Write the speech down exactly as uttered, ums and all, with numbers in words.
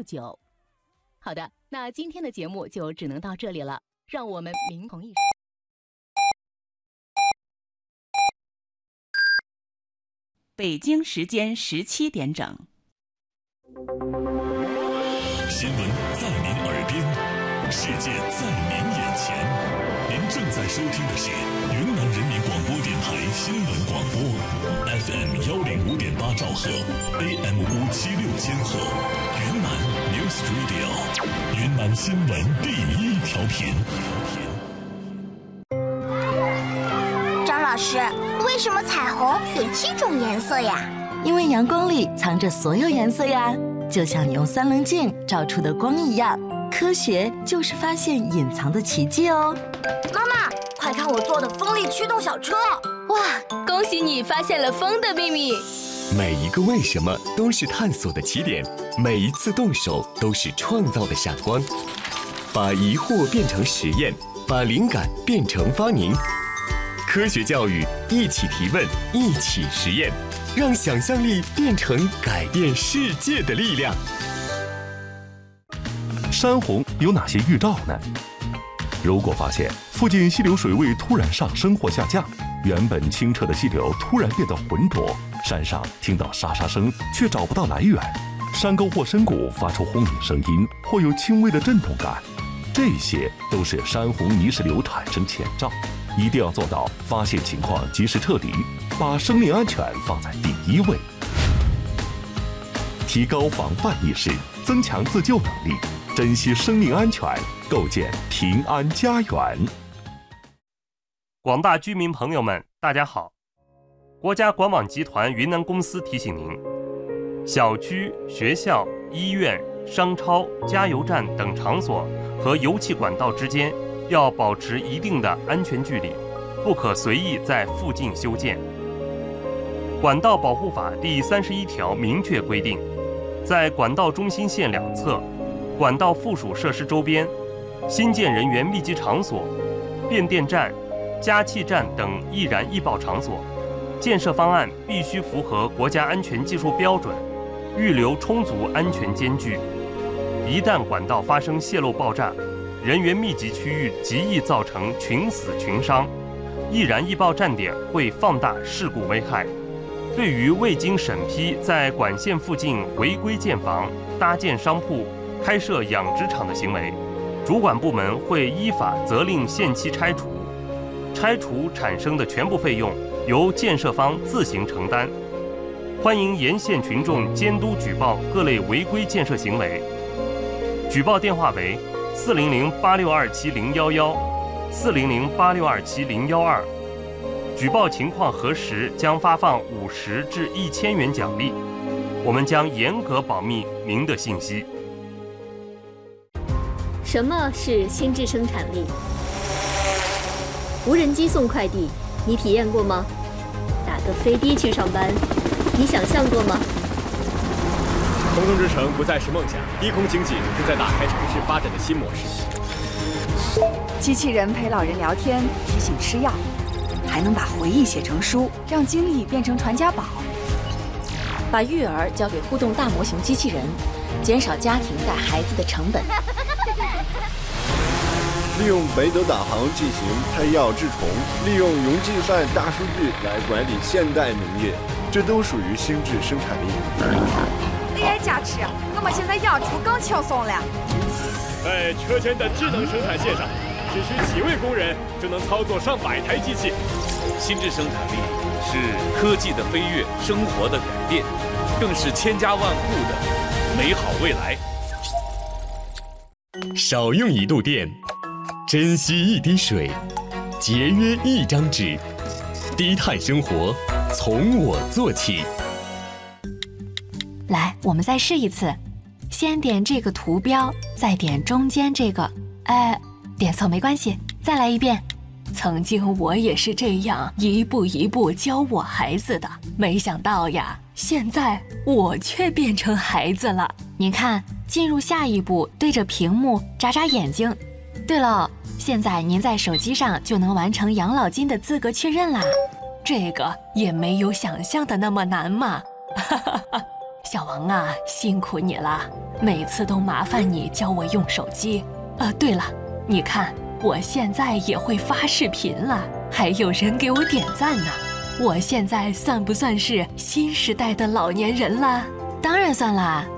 久。好的，那今天的节目就只能到这里了，让我们明同一时。 北京时间十七点整。 新闻在您耳边，世界在您眼前。您正在收听的是云南人民广播电台新闻广播 ，F M 幺零五点八兆赫 ，A M 五七六千赫，云南 News Radio， 云南新闻第一调频。 张老师，为什么彩虹有七种颜色呀？ 因为阳光里藏着所有颜色呀，就像你用三棱镜照出的光一样。科学就是发现隐藏的奇迹哦。 妈妈，快看我做的风力驱动小车！ 哇，恭喜你发现了风的秘密。 每一个为什么都是探索的起点，每一次动手都是创造的闪光。把疑惑变成实验，把灵感变成发明。科学教育，一起提问，一起实验，让想象力变成改变世界的力量。 山洪有哪些预兆呢？如果发现附近溪流水位突然上升或下降，原本清澈的溪流突然变得浑浊，山上听到沙沙声却找不到来源，山沟或深谷发出轰鸣声音或有轻微的震动感，这些都是山洪泥石流产生前兆。一定要做到发现情况及时撤离，把生命安全放在第一位。提高防范意识，增强自救能力，珍惜生命安全，构建平安家园。 广大居民朋友们，大家好！国家广网集团云南公司提醒您：小区、学校、医院、商超、加油站等场所和油气管道之间要保持一定的安全距离，不可随意在附近修建。管道保护法第三十一条明确规定，在管道中心线两侧、管道附属设施周边、新建人员密集场所、变电站、加气站等易燃易爆场所，建设方案必须符合国家安全技术标准，预留充足安全间距。一旦管道发生泄漏爆炸，人员密集区域极易造成群死群伤，易燃易爆站点会放大事故危害。对于未经审批在管线附近违规建房、搭建商铺、开设养殖场的行为，主管部门会依法责令限期拆除，拆除产生的全部费用由建设方自行承担。欢迎沿线群众监督举报各类违规建设行为，举报电话为四零零八六二七零幺幺，四零零八六二七零幺二。举报情况核实将发放五十至一千元奖励，我们将严格保密您的信息。 什么是心智生产力？无人机送快递，你体验过吗？打个飞的去上班，你想象过吗？ 空中之城不再是梦想，低空经济正在打开城市发展的新模式。 机器人陪老人聊天，提醒吃药，还能把回忆写成书，让经历变成传家宝。 把育儿交给互动大模型机器人，减少家庭带孩子的成本。 利用北斗导航进行配药治虫，利用云计算大数据来管理现代农业，这都属于心智生产力。 A I 加持，我们现在养猪更轻松了。 在车间的智能生产线上，只需几位工人就能操作上百台机器。 心智生产力是科技的飞跃，生活的改变，更是千家万户的美好未来。 少用一度电，珍惜一滴水，节约一张纸，低碳生活从我做起。 来，我们再试一次，先点这个图标，再点中间这个，哎，点错没关系，再来一遍。曾经我也是这样一步一步教我孩子的，没想到呀，现在我却变成孩子了。你看，进入下一步，对着屏幕眨眨眼睛。对了，现在您在手机上就能完成养老金的资格确认啦，这个也没有想象的那么难嘛。 小王啊，辛苦你了，每次都麻烦你教我用手机。呃，对了，你看我现在也会发视频了，还有人给我点赞呢。我现在算不算是新时代的老年人了？ 当然算啦，